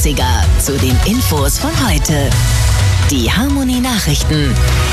80er zu den Infos von heute. Die Harmonie Nachrichten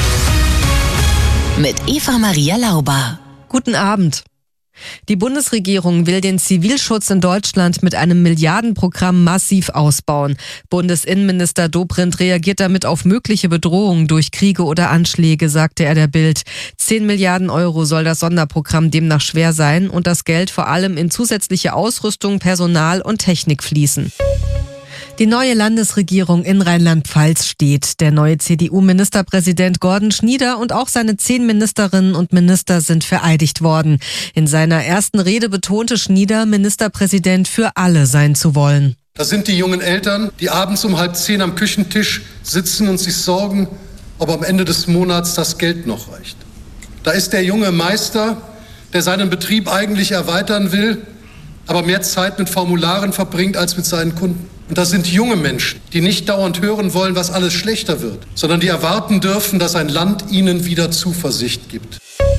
mit Eva Maria Lauber. Guten Abend. Die Bundesregierung will den Zivilschutz in Deutschland mit einem Milliardenprogramm massiv ausbauen. Bundesinnenminister Dobrindt reagiert damit auf mögliche Bedrohungen durch Kriege oder Anschläge, sagte er der Bild. 10 Milliarden Euro soll das Sonderprogramm demnach schwer sein und das Geld vor allem in zusätzliche Ausrüstung, Personal und Technik fließen. Die neue Landesregierung in Rheinland-Pfalz steht. Der neue CDU-Ministerpräsident Gordon Schnieder und auch seine 10 Ministerinnen und Minister sind vereidigt worden. In seiner ersten Rede betonte Schnieder, Ministerpräsident für alle sein zu wollen. Das sind die jungen Eltern, die abends um 9:30 am Küchentisch sitzen und sich sorgen, ob am Ende des Monats das Geld noch reicht. Da ist der junge Meister, der seinen Betrieb eigentlich erweitern will, aber mehr Zeit mit Formularen verbringt als mit seinen Kunden. Und das sind junge Menschen, die nicht dauernd hören wollen, was alles schlechter wird, sondern die erwarten dürfen, dass ein Land ihnen wieder Zuversicht gibt.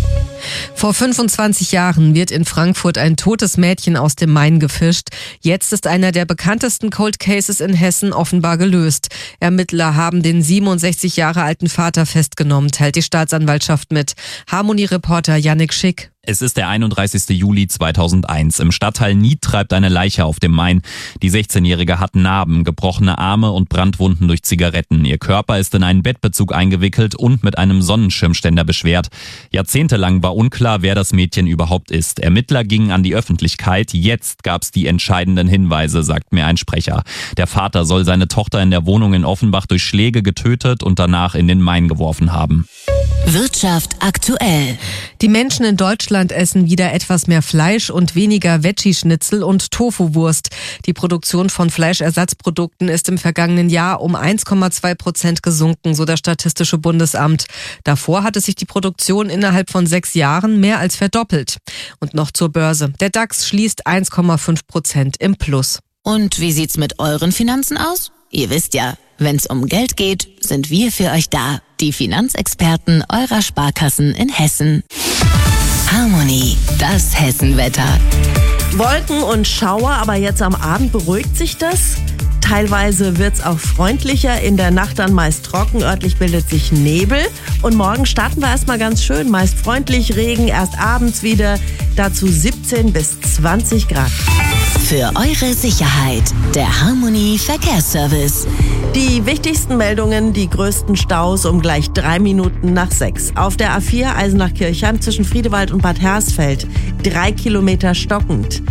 Vor 25 Jahren wird in Frankfurt ein totes Mädchen aus dem Main gefischt. Jetzt ist einer der bekanntesten Cold Cases in Hessen offenbar gelöst. Ermittler haben den 67 Jahre alten Vater festgenommen, teilt die Staatsanwaltschaft mit. Harmonie-Reporter Yannick Schick. Es ist der 31. Juli 2001. Im Stadtteil Nied treibt eine Leiche auf dem Main. Die 16-Jährige hat Narben, gebrochene Arme und Brandwunden durch Zigaretten. Ihr Körper ist in einen Bettbezug eingewickelt und mit einem Sonnenschirmständer beschwert. Jahrzehntelang war unklar, wer das Mädchen überhaupt ist. Ermittler gingen an die Öffentlichkeit. Jetzt gab's die entscheidenden Hinweise, sagt mir ein Sprecher. Der Vater soll seine Tochter in der Wohnung in Offenbach durch Schläge getötet und danach in den Main geworfen haben. Wirtschaft aktuell. Die Menschen in Deutschland essen wieder etwas mehr Fleisch und weniger Veggie-Schnitzel und Tofu-Wurst. Die Produktion von Fleischersatzprodukten ist im vergangenen Jahr um 1,2% gesunken, so das Statistische Bundesamt. Davor hatte sich die Produktion innerhalb von 6 Jahren mehr als verdoppelt. Und noch zur Börse. Der DAX schließt 1,5% im Plus. Und wie sieht's mit euren Finanzen aus? Ihr wisst ja, wenn's um Geld geht, sind wir für euch da. Die Finanzexperten eurer Sparkassen in Hessen. Harmonie, das Hessenwetter. Wolken und Schauer, aber jetzt am Abend beruhigt sich das. Teilweise wird's auch freundlicher, in der Nacht dann meist trocken, örtlich bildet sich Nebel. Und morgen starten wir erstmal ganz schön, meist freundlich, Regen erst abends wieder, dazu 17 bis 20 Grad. Für eure Sicherheit, der Harmonie Verkehrsservice. Die wichtigsten Meldungen, die größten Staus um gleich 3 Minuten nach 6. Auf der A4 Eisenach-Kirchheim zwischen Friedewald und Bad Hersfeld 3 Kilometer stockend.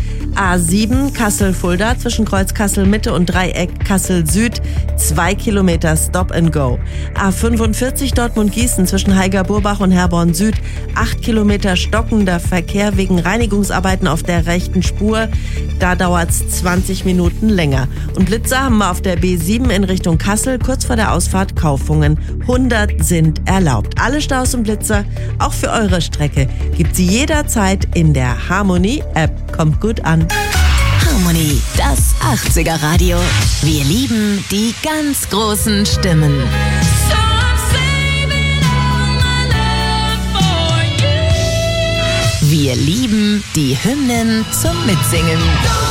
A7 Kassel-Fulda zwischen Kreuz Kassel-Mitte und Dreieck Kassel-Süd 2 Kilometer Stop and Go. A45 Dortmund-Gießen zwischen Heiger-Burbach und Herborn-Süd 8 Kilometer stockender Verkehr wegen Reinigungsarbeiten auf der rechten Spur. Da dauert's 20 Minuten länger. Und Blitzer haben wir auf der B7 in Richtung Kassel, kurz vor der Ausfahrt Kaufungen. 100 sind erlaubt. Alle Staus und Blitzer, auch für eure Strecke, gibt sie jederzeit in der Harmonie-App. Kommt gut an. Harmonie, das 80er Radio. Wir lieben die ganz großen Stimmen. Wir lieben die Hymnen zum Mitsingen.